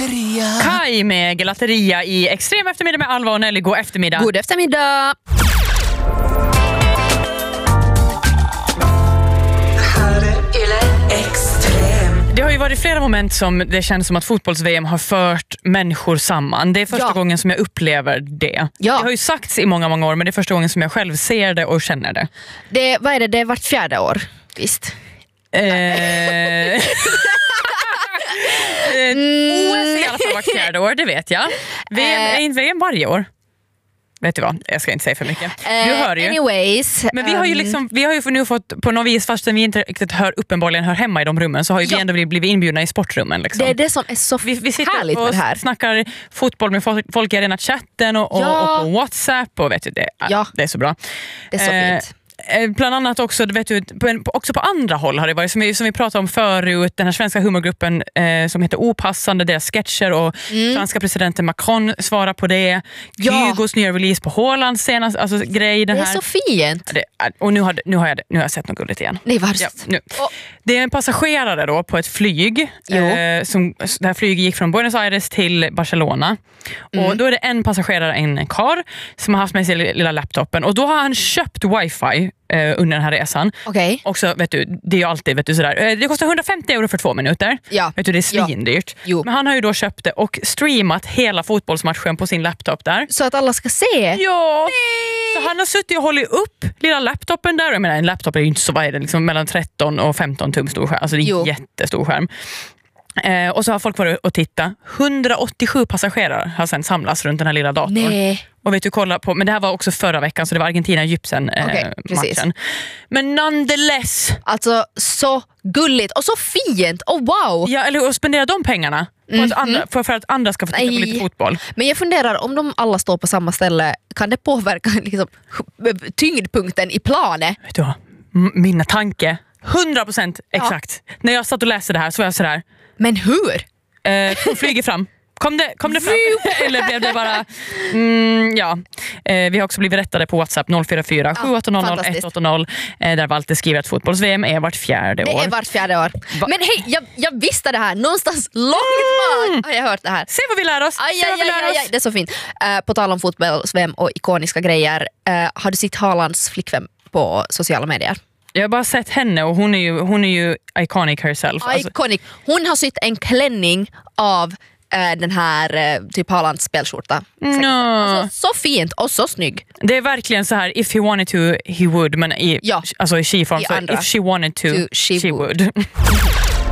Gelateria. Kai med Gelateria i extrem eftermiddag med Alva och Nelly. God eftermiddag. God eftermiddag. Det här är Yle Extrem. Det har ju varit flera moment som det känns som att fotbolls-VM har fört människor samman. Det är första gången som jag upplever det. Ja. Det har ju sagts i många år, men det är första gången som jag själv ser det och känner det. Vad är det? Det är vart fjärde år. Visst. OS är i alla fall vart fjärde år, det vet jag. VM är inte VM varje år. Vet du vad, jag ska inte säga för mycket. Du hör ju. Anyways. Men vi har ju nu fått på något vis, fastän vi inte riktigt uppenbarligen hör hemma i de rummen, så har ju vi ändå blivit inbjudna i sportrummen. Liksom. Det är det som är så vi sitter härligt med det här. och snackar fotboll med folk i arena-chatten och på WhatsApp och vet du, det är så bra. Det är så fint. Bland annat också, vet du, också på andra håll har det varit, som vi pratade om förut, den här svenska humorgruppen som heter Opassande, deras sketcher och franska presidenten Macron svarar på det. Hugos nya release på Haalands senast, alltså grej, den det är här. så fint. Och nu har jag sett något gulligt igen. Nej, vad det är en passagerare då på ett flyg. Det här flyget gick från Buenos Aires till Barcelona. Och då är det en passagerare, en karl, som har haft med sig lilla laptopen. Och då har han köpt wifi under den här resan. Okej. Och så, vet du, det är ju alltid, vet du, sådär. Det kostar 150 euro för 2 minuter. Ja. Vet du, det är svindyrt. Jo. Men han har ju då köpt det och streamat hela fotbollsmatchen på sin laptop där. Så att alla ska se. Ja. Så han har suttit och hållit upp lilla laptopen där. Jag menar, en laptop är ju inte så, vad är det, liksom mellan 13 och 15 tum stor skärm. Alltså det är en jättestor skärm. Och så har folk varit och tittat. 187 passagerare har sen samlats runt den här lilla datorn. Nej. Och vet du, kolla på, men det här var också förra veckan, så det var Argentina-Egypten matchen. Men nonetheless. Alltså så gulligt och så fint. Oh wow. Ja, eller att spendera de pengarna på för att andra ska få titta på lite fotboll. Men jag funderar, om de alla står på samma ställe, kan det påverka liksom tyngdpunkten i planet? Vet du vad? Mina tanke 100% exakt. När jag satt och läste det här så var jag sådär. Men hur? Flyger fram. Kom det fram? Eller blev det bara... vi har också blivit rättade på WhatsApp 044 780 180 där Walter skriver att fotbolls-VM är vart fjärde år. Det är vart fjärde år. Men hej, jag visste det här. Någonstans långt bak har jag hört det här. Se vad vi lär oss. Det är så fint. På tal om fotbolls-VM och ikoniska grejer. Har du sett Haalands flickvän på sociala medier? Jag har bara sett henne och hon är ju iconic herself. Iconic. Hon har sytt en klänning av den här typ Haalands spelskjorta. Alltså, så fint och så snygg. Det är verkligen så här, if he wanted to, he would. Men i she-form, så if she wanted to, she would.